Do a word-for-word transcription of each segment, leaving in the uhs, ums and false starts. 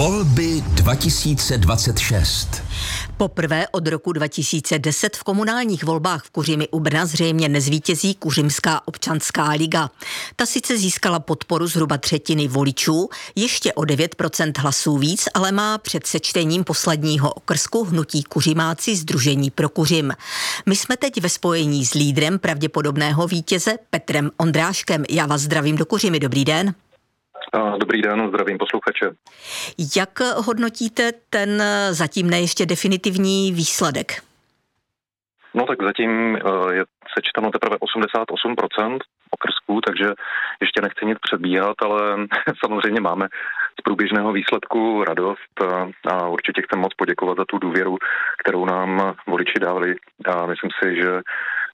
Volby dva tisíce dvacet šest. Poprvé od roku dva tisíce deset v komunálních volbách v Kuřimi u Brna zřejmě nezvítězí Kuřimská občanská liga. Ta sice získala podporu zhruba třetiny voličů, ještě o devět procent hlasů víc, ale má před sečtením posledního okrsku hnutí Kuřimáci Sdružení pro Kuřim. My jsme teď ve spojení s lídrem pravděpodobného vítěze Petrem Ondráškem. Já vás zdravím do Kuřimy. Dobrý den. Dobrý den, zdravím posluchače. Jak hodnotíte ten zatím ne ještě definitivní výsledek? No tak zatím je sečteno teprve osmdesát osm procent okrsků, takže ještě nechci nic předbíhat, ale samozřejmě máme z průběžného výsledku radost a určitě chcem moc poděkovat za tu důvěru, kterou nám voliči dávali. A myslím si, že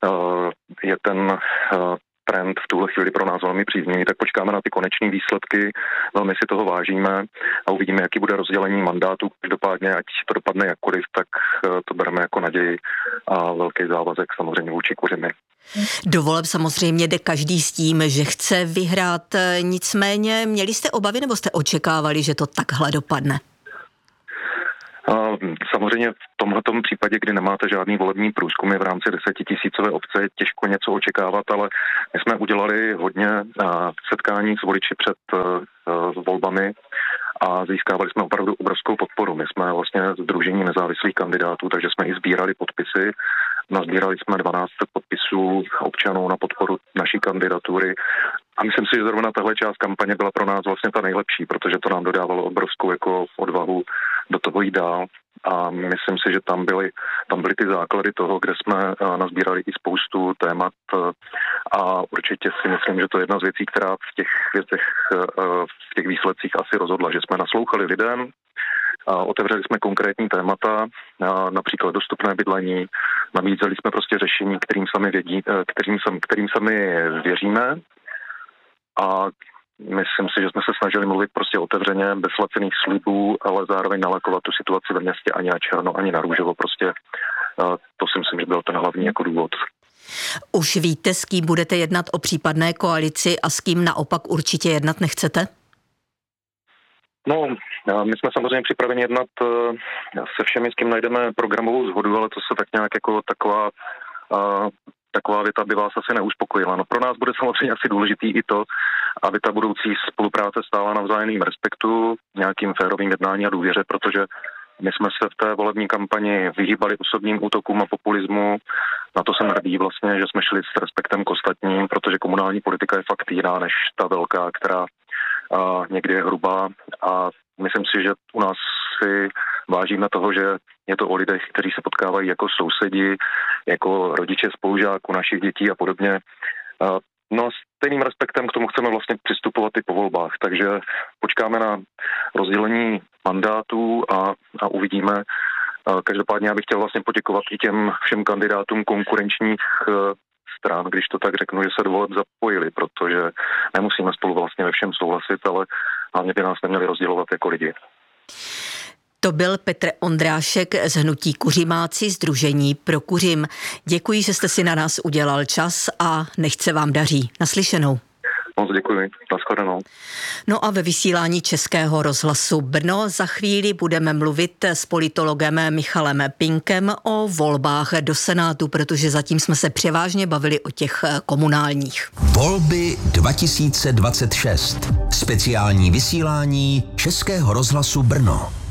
je ten trend v tuhle chvíli pro nás velmi příznivý, tak počkáme na ty konečné výsledky, velmi si toho vážíme a uvidíme, jaký bude rozdělení mandátů. Každopádně, ať to dopadne jakkoliv, tak to bereme jako naději a velký závazek samozřejmě vůči Kuřimi. Do voleb samozřejmě jde každý s tím, že chce vyhrát, nicméně měli jste obavy nebo jste očekávali, že to takhle dopadne? Samozřejmě v tomhletom případě, kdy nemáte žádný volební průzkumy v rámci desetitisícové obce, je těžko něco očekávat, ale my jsme udělali hodně setkání s voliči před volbami a získávali jsme opravdu obrovskou podporu. My jsme vlastně sdružení nezávislých kandidátů, takže jsme i sbírali podpisy. Nazbírali jsme dvanáct set podpisů občanů na podporu naší kandidatury. A myslím si, že zrovna tahle část kampaně byla pro nás vlastně ta nejlepší, protože to nám dodávalo obrovskou jako odvahu do toho jít dál. A myslím si, že tam byly, tam byly ty základy toho, kde jsme nazbírali i spoustu témat a určitě si myslím, že to je jedna z věcí, která v těch věcech, v těch výsledcích asi rozhodla, že jsme naslouchali lidem, otevřeli jsme konkrétní témata, například dostupné bydlení, nabízeli jsme prostě řešení, kterým sami vědí, kterým, kterým sami věříme. A myslím si, že jsme se snažili mluvit prostě otevřeně, bez lacených slibů, ale zároveň nalakovat tu situaci ve městě ani na černo, ani na růžovo. Prostě to si myslím, že byl ten hlavní jako důvod. Už víte, s kým budete jednat o případné koalici a s kým naopak určitě jednat nechcete? No, my jsme samozřejmě připraveni jednat se všemi, s kým najdeme programovou shodu, ale to se tak nějak jako taková... Taková věta by vás asi neuspokojila. No pro nás bude samozřejmě asi důležitý i to, aby ta budoucí spolupráce stála na vzájemném respektu, nějakým férovým jednání a důvěře, protože my jsme se v té volební kampani vyhýbali osobním útokům a populismu. Na to jsem hrdý vlastně, že jsme šli s respektem k ostatním, protože komunální politika je fakt jiná než ta velká, která a, někdy je hrubá. A myslím si, že u nás si vážíme toho, že je to o lidech, kteří se potkávají jako sousedi, jako rodiče spolužáků našich dětí a podobně. No a stejným respektem k tomu chceme vlastně přistupovat i po volbách, takže počkáme na rozdělení mandátů a, a uvidíme. Každopádně já bych chtěl vlastně poděkovat i těm všem kandidátům konkurenčních stran, když to tak řeknu, že se do voleb zapojili, protože nemusíme spolu vlastně ve všem souhlasit, ale hlavně by nás neměli rozdělovat jako lidi. To byl Petr Ondrášek z hnutí Kuřimáci Sdružení pro Kuřim. Děkuji, že jste si na nás udělal čas a nechť se vám daří. Naslyšenou. Moc děkuji. Nashledanou. No a ve vysílání Českého rozhlasu Brno za chvíli budeme mluvit s politologem Michalem Pinkem o volbách do Senátu, protože zatím jsme se převážně bavili o těch komunálních. Volby dva tisíce dvacet šest. Speciální vysílání Českého rozhlasu Brno.